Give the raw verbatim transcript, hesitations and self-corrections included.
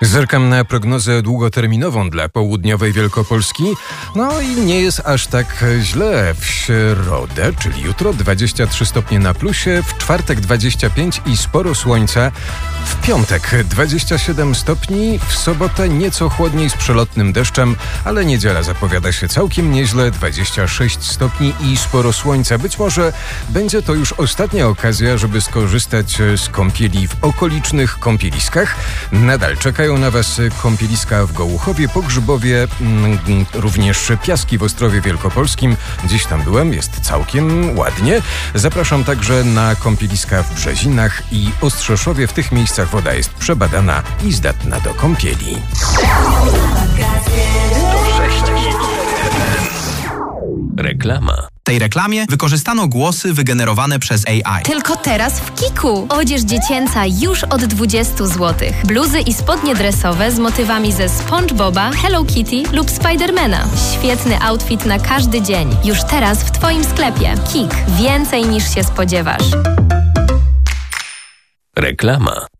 Zerkam na prognozę długoterminową dla południowej Wielkopolski. No i nie jest aż tak źle. W środę, czyli jutro, dwadzieścia trzy stopnie na plusie, w czwartek dwadzieścia pięć i sporo słońca. W piątek dwadzieścia siedem stopni, w sobotę nieco chłodniej z przelotnym deszczem, ale niedziela zapowiada się całkiem nieźle, dwadzieścia sześć stopni i sporo słońca. Być może będzie to już ostatnia okazja, żeby skorzystać z kąpieli w okolicznych kąpieliskach. Nadal czekają na Was kąpieliska w Gołuchowie, Pogrzybowie, również Piaski w Ostrowie Wielkopolskim. Dziś tam byłem, jest całkiem ładnie. Zapraszam także na kąpieliska w Brzezinach i Ostrzeszowie. W tych miejscach woda jest przebadana i zdatna do kąpieli. Reklama. W tej reklamie wykorzystano głosy wygenerowane przez A I. Tylko teraz w Kiku. Odzież dziecięca już od dwudziestu złotych. Bluzy i spodnie dresowe z motywami ze SpongeBoba, Hello Kitty lub Spidermana. Świetny outfit na każdy dzień. Już teraz w Twoim sklepie. Kik. Więcej niż się spodziewasz. Reklama.